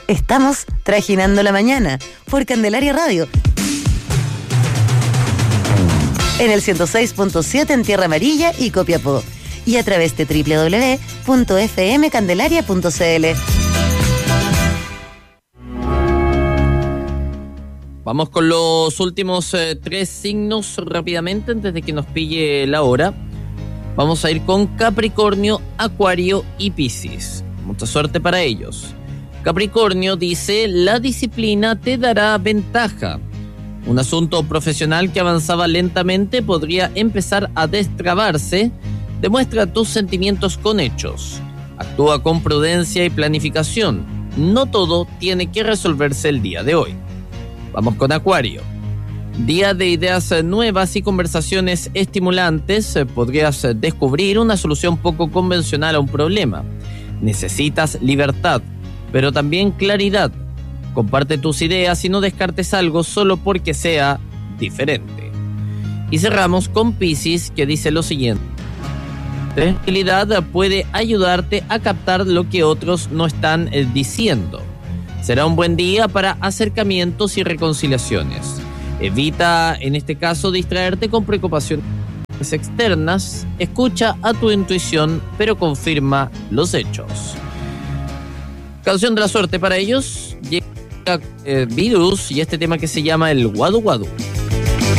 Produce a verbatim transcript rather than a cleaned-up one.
Estamos trajinando la mañana por Candelaria Radio. En el ciento seis punto siete en Tierra Amarilla y Copiapó. Y a través de doble u doble u doble u punto f m candelaria punto c l. Vamos con los últimos eh, tres signos rápidamente antes de que nos pille la hora. Vamos a ir con Capricornio, Acuario y Piscis. Mucha suerte para ellos. Capricornio dice: la disciplina te dará ventaja. Un asunto profesional que avanzaba lentamente podría empezar a destrabarse. Demuestra tus sentimientos con hechos. Actúa con prudencia y planificación. No todo tiene que resolverse el día de hoy. Vamos con Acuario. Día de ideas nuevas y conversaciones estimulantes. Podrías descubrir una solución poco convencional a un problema. Necesitas libertad, pero también claridad. Comparte tus ideas y no descartes algo solo porque sea diferente. Y cerramos con Piscis, que dice lo siguiente: la tranquilidad puede ayudarte a captar lo que otros no están eh, diciendo. Será un buen día para acercamientos y reconciliaciones. Evita, en este caso, distraerte con preocupaciones externas. Escucha a tu intuición, pero confirma los hechos. Canción de la suerte para ellos. Llega eh, Virus y este tema que se llama el Guadu Guadu.